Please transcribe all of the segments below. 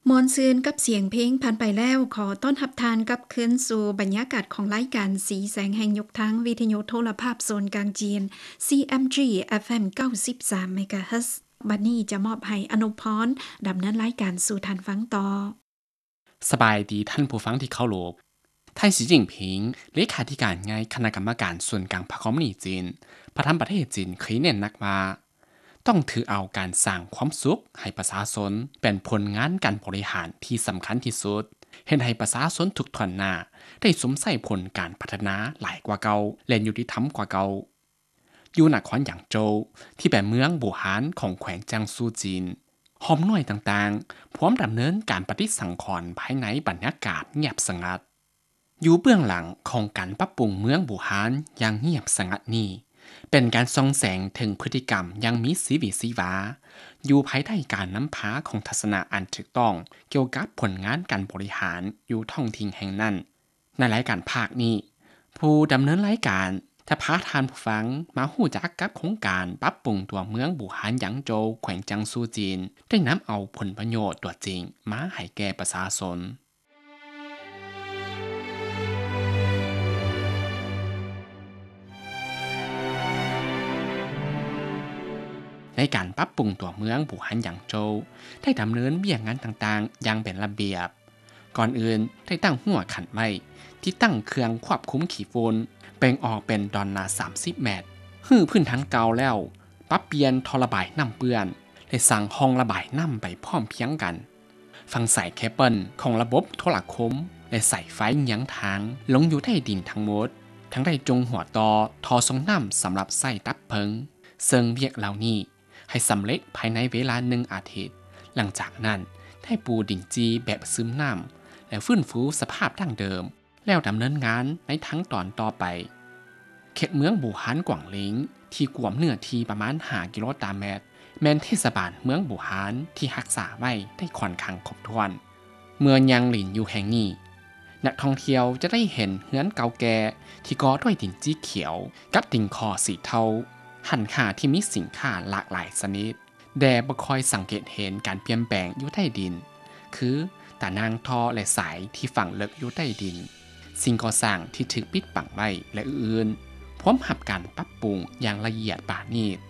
มวนซืนกับเสียงเพลงผ่านไปแล้วขอต้อนรับทานกับคืนสู่บรรยากาศของรายการสีแสงแห่งยุคทั้งวิทยุโทรภาพโซนกลางจีน CMG FM 93 MHz บัดนี้จะมอบให้อนุพรดำเนินรายการสู่ทานฟังต่อสบายดีท่านผู้ฟังที่เคารพท่านสีจิ้งผิงเลขาธิการไงคณะกรรมการส่วนกลางพรรคคอมมิวนิสต์จีนประธานประเทศจีนเคยเน้นนักว่าต้องถือเอาการสร้างความสุขให้ประชาชนเป็นผลงานการบริหารที่สำคัญที่สุดเห็นให้ประชาชนทุกทวนหน้าได้สมใส่ผลการพัฒนาหลายกว่าเก่าและยุติธรรมกว่าเก่าอยู่นครหยางโจวที่เป็นเมืองบูหานของแขวงจิางซูจีน หอมหน่วยต่างๆพร้อมดำเนินการปฏิสังขรณ์ภายในบรรยากาศเงียบสงัด อยู่เบื้องหลังของการปรับปรุงเมืองบูหานอย่างเงียบสงัดนี้เป็นการส่องแสงถึงพฤติกรรมยังมีชีวิตชีวาอยู่ภายใต้การนำพาของทัศนะอันถูกต้องเกี่ยวกับผลงานการบริหารอยู่ท้องถิ่นแห่งนั้นในรายการภาคนี้ผู้ดำเนินรายการจะพาทานผู้ฟังมาหู้จักกับโครงการปรับปรุงตัวเมืองบูหานหยางโจวแขวงจิางซูจีนได้นำเอาผลประโยชน์ตัวจริงมาให้แก่ประชาชน ในการปรับปรุงตัวเมืองบู่ฮั่นหยางโจวได้ดำเนินเบี้ยงานต่างๆอย่างเป็นระเบียบก่อนอื่นได้ตั้งหัวขันไว้ที่ตั้งเครื่องควบคุมขี้ฝุ่นแบ่งออกเป็นดอนละ30 เมตรฮื้อพื้นฐานเก่าแล้วปรับเปลี่ยนท่อระบายน้ำเปื้อนและสั่งห้องระบายน้ำไปพร้อมเพียงกันฟังสายเคเบิลของระบบโทรคมและสายไฟเยียงทางลงอยู่ใต้ดินทั้งหมดทั้งได้จงหัวต่อทอส่งน้ำสำหรับใส่ตับเพิงซึ่งเวียกเหล่านี้ให้สำเร็จภายในเวลา1 อาทิตย์หลังจากนั้นได้ปูดินจีแบบซึมน้ำและฟื้นฟูสภาพดั้งเดิมแล้วดำเนินงานในทั้งตอนต่อไปเขตเมืองบู่ฮั่นกวางหลิงที่กวมเนื้อที่ประมาณ5 กิโลตารเมตรแม้นเทศบาลเมืองบู่ฮั่นที่รักษาไว้ได้ค่อนข้างครบถ้วนเมื่อยังหลินอยู่แห่งนี้นักท่องเที่ยวจะได้เห็นเฮือนเก่าแก่ที่ก่อด้วยดินจีเขียวกับดินคอสีเทาหันค่าที่มีสินค้าหลากหลายชนิดแด่บ่คอยสังเกตเห็นการเปลี่ยนแปลงอยู่ใต้ดินคือตานางทอและสายที่ฝังลึกอยู่ใต้ดินสิ่งก่อสร้างที่ถูกปิดบังไว้และอื่นๆพร้อมหับการปรับปรุงอย่างละเอียดปราณีต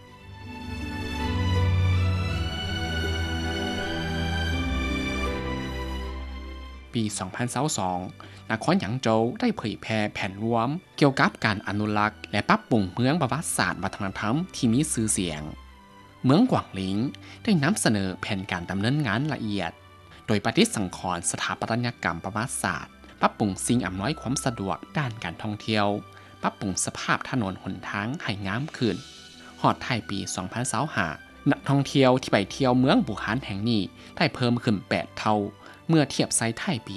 ปี 2022 นครหยางโจวได้เผยแพร่แผนรวมเกี่ยวกับการอนุรักษ์และปรับปรุงเมืองประวัติศาสตร์วัฒนธรรมที่มีชื่อเสียงเมืองกวางหลิงได้นำเสนอแผนการดำเนินงานละเอียดโดยปฏิสังขรณ์สถาปัตยกรรมประวัติศาสตร์ปรับปรุงสิ่งอำนวยความสะดวกด้านการท่องเที่ยวปรับปรุงสภาพถนนหนทางให้งามขึ้นฮอดท้ายปี 2025 นักท่องเที่ยวที่ไปเที่ยวเมืองบู่ฮั่นแห่งนี้ได้เพิ่มขึ้น 8 เท่าเมื่อเทียบไซไทยปี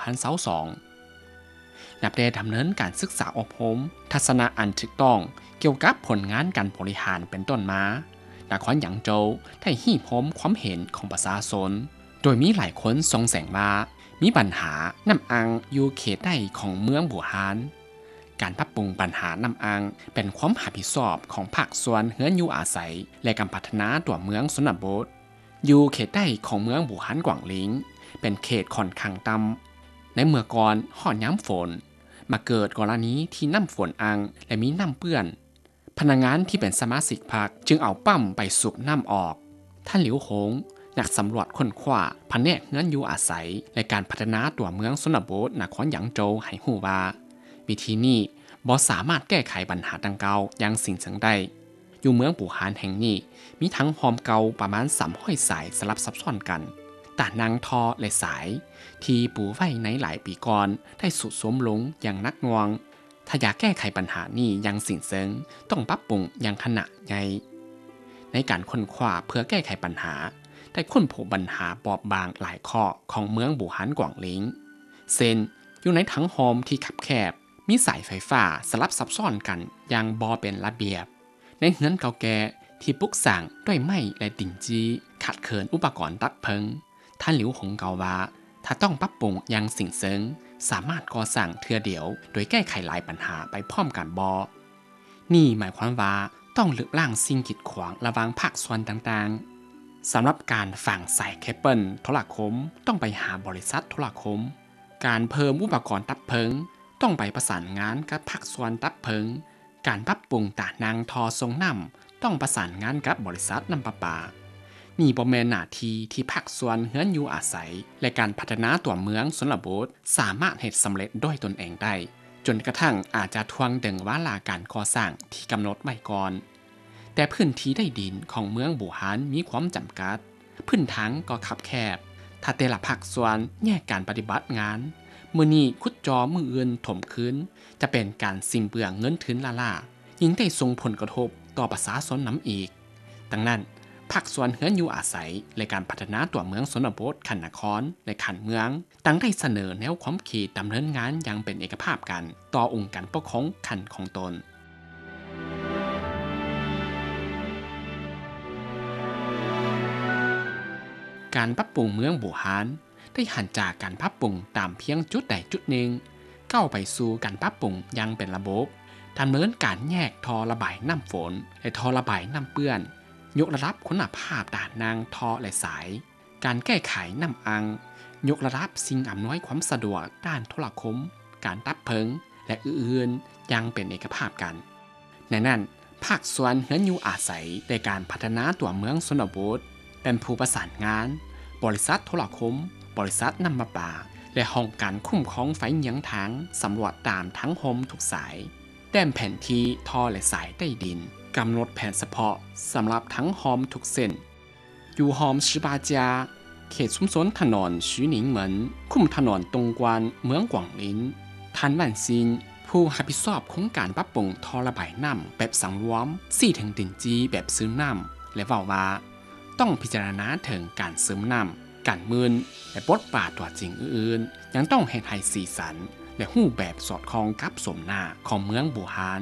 2022 นับได้ดำเนินการศึกษาอบรมทัศนะอันถูกต้องเกี่ยวกับผลงานการบริหารเป็นต้นมานครหยางโจวได้ฮี่พร้อมความเห็นของประชาชนโดยมีหลายคนสงสัยว่ามีปัญหาน้ำอังอยู่เขตใดของเมืองบู่ฮั่นการปรับปรุงปัญหาน้ำอังเป็นความรับผิดชอบของภาคส่วนเฮือนอยู่อาศัยและการพัฒนาตัวเมืองชนบทอยู่เขตใดของเมืองบู่ฮั่นกวางหลิงเป็นเขตค่อนข้างต่ำในเมื่อก่อนฮอดย้ำฝนมาเกิดกรณีที่น้ำฝนอังและมีน้ำเปื้อนพนักงานที่เป็นสมาชิกพรรคจึงเอาปั๊มไปสูบน้ำออกท่านหลิวหงนักสำรวจค้นคว้าแผนกเฮือนอยู่อาศัยและการพัฒนาตัวเมืองชนบทนครหยางโจวให้ฮู้ว่าวิธีนี้บ่สามารถแก้ไขปัญหาดังกล่าวอย่างสิ้นเชิงได้อยู่เมืองบู่ฮั่นแห่งนี้มีทั้งหอมเก่าประมาณ300 สายสลับซับซ้อนกันตานางทอและสายที่ปูไว้ในหลายปีก่อนได้สุดโทรมลงอย่างนักหน่วงถ้าอยากแก้ไขปัญหานี้อย่างสิ้นเชิงต้องปรับปรุงอย่างขนาดใหญ่ในการค้นคว้าเพื่อแก้ไขปัญหาได้ค้นพบปัญหาบอบบางหลายข้อของเมืองบู่ฮั่นกวางหลิงเช่นอยู่ในถังโฮมที่คับแคบมีสายไฟฟ้าสลับซับซ้อนกันอย่างบ่เป็นระเบียบในเฮือนเก่าแก่ที่ปลูกสร้างด้วยไม้และดินจีขาดเขินอุปกรณ์ตักเพิงท่านหลิวหงกล่าวว่าถ้าต้องปรับปรุงอย่างสิ้นเชิงสามารถก่อสร้างเทื่อเดียวโดยแก้ไขหลายปัญหาไปพร้อมกันบ่นี่หมายความว่าต้องลดล้างสิ่งกีดขวางระหว่างภาคส่วนต่างๆสำหรับการฝังสายเคเบิลโทรคมต้องไปหาบริษัทโทรคมการเพิ่มอุปกรณ์ดับเพลิงต้องไปประสานงานกับภาคส่วนดับเพลิงการปรับปรุงตานางทอทรงน้ำต้องประสานงานกับบริษัทน้ำประปานี่บ่แม่นหน้าที่ที่ภาคส่วนเฮือนอยู่อาศัยและการพัฒนาตัวเมืองชนบทสามารถเฮ็ดสำเร็จด้วยตนเองได้จนกระทั่งอาจจะทวงดึงเวลาการก่อสร้างที่กำหนดไว้ก่อนแต่พื้นที่ได้ดินของเมืองบูหานมีความจำกัดพื้นทางก็คับแคบถ้าแต่ละภาคส่วนแยกการปฏิบัติงานมื้อนี้ขุดจอมืออื่นถมคืนจะเป็นการสิ้นเปลืองเงินทุนล่ายิ่งได้ส่งผลกระทบต่อประชาชนนำอีกดังนั้นภาคส่วนเฮือนอยู่อาศัยและการพัฒนาตัวเมืองชนบทขันนครและขันเมืองตั้งได้เสนอแนวความคิดดำเนินงานอย่างเป็นเอกภาพกันต่อองค์การปกครองขันของตนการปรับปรุงเมืองบูหานได้หันจากการปรับปรุงตามเพียงจุดใดจุดหนึ่งก้าวไปสู่การปรับปรุงอย่างเป็นระบบดำเนินการแยกท่อระบายน้ำฝนและท่อระบายน้ำเปื้อนยกระดับคุณภาพด่านนางท่อและสายการแก้ไขน้ำอังยกระดับสิ่งอำนวยความสะดวกด้านโทรคมการดับเพลิงและอื่นๆยังเป็นเอกภาพกันในนั้นภาคส่วนเฮือนอยู่อาศัยในการพัฒนาตัวเมืองชนบทเป็นผู้ประสานงานบริษัทโทรคมบริษัทน้ำประปาและห้องการคุ้มครองไฟเยียงทางสำรวจตามทั้งโฮมทุกสายแต้มแผนที่ท่อและสายใต้ดินกำหนดแผนเฉพาะสำหรับทั้งโฮมทุกเส้นอยู่โฮม18家เขตชุมชนถนน徐宁门คุมถนนตรงกวนเมืองกวางลินทันวันซินผู้รับผิดชอบโครงการปรับปรุงท่อระบายน้ำแบบสังรวม4ถึงดินจีแบบซื้อน้ำและว่าต้องพิจารณาถึงการซื้อน้ำการมืนและบทบาทตัวจริงอื่นๆยังต้องเฮ็ดให้สีสันและรูปแบบสอดคล้องกับสมหน้าของเมืองบูหาน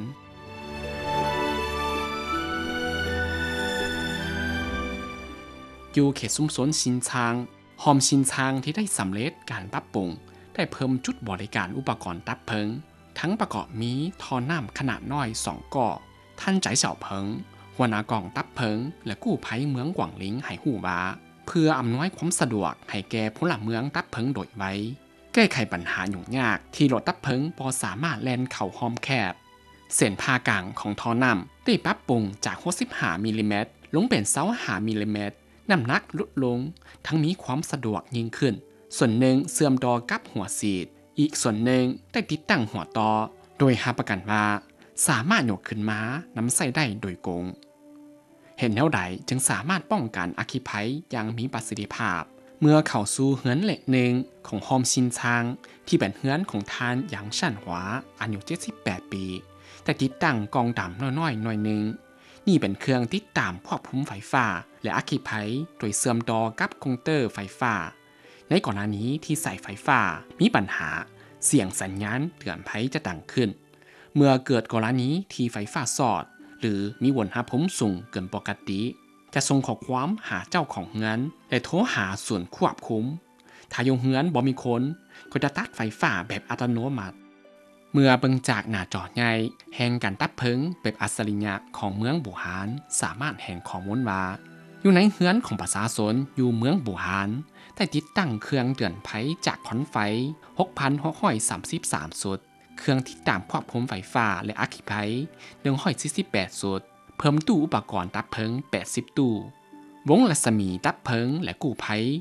อยู่เขตชุมชนชินชางหอมชินชางที่ได้สำเร็จการปรับปรุงได้เพิ่มจุดบริการอุปกรณ์ดับเพลิงทั้งประกอบมีท่อน้ำขนาดน้อย2ก่อท่านใจเฉาเพิงหัวหน้ากองดับเพลิงและกู้ภัยเมืองกวางลิงให้หู้ว่าเพื่ออำนวยความสะดวกให้แก่พลเมืองดับเพลิงโดยไว้แก้ไขปัญหายุ่งยากที่รถดับเพลิงบ่สามารถแล่นเข้าห้อมแคบเส้นผ่ากลางของท่อน้ำได้ปรับปรุงจาก65มิลลิเมตรลงเป็น25มิลลิเมตรน้ำหนักลดลงทั้งมีความสะดวกยิ่งขึ้นส่วนหนึ่งเสื่อมต่อกับหัวฉีดอีกส่วนหนึ่งได้ติดตั้งหัวต่อโดยรับประกันว่าสามารถยกขึ้นมานำใส่ได้โดยกงเห็นแนวใดจึงสามารถป้องกันอัคคีภัยอย่างมีประสิทธิภาพเมื่อเข้าสู่เฮือนเหล็กหนึ่งของโฮมชินชางที่เป็นเฮือนของทานหยางชั่นหวาอายุ78ปีแต่ติดตั้งกองดำน้อยๆหน่อยหนึ่งนี่เป็นเครื่องติดตามควบคุมไฟฟ้าและอัคคีภัยโดยเสื่อมต่อกับคอมพิวเตอร์ไฟฟ้าในก่อนหน้านี้ที่สายไฟฟ้ามีปัญหาเสียงสัญญาณเตือนภัยจะดังขึ้นเมื่อเกิดกรณีที่ไฟฟ้าสอดหรือมีอุณหภูมิสูงเกินปกติจะส่งข้อความหาเจ้าของเฮือนและโทรหาส่วนควบคุมถ้าอยู่เฮือนบ่มีคนก็จะตัดไฟฟ้าแบบอัตโนมัติเมื่อเบิ่งจากหน้าจอใหญ่แห่งการดับเพลิงแบบอัจฉริยะของเมืองบูหานสามารถเห็นข้อมูลว่าอยู่ในเฮือนของประชาชนอยู่เมืองบูหานได้ติดตั้งเครื่องเตือนภัยจากขอนไฟ 6,633 สุดเครื่องติดตามควบคุมไฟฟ้าและอัคคีภัย148 สุดเพิ่มตู้อุปกรณ์ดับเพลิง80ตู้วงรัศมีดับเพลิงและกู้ภัย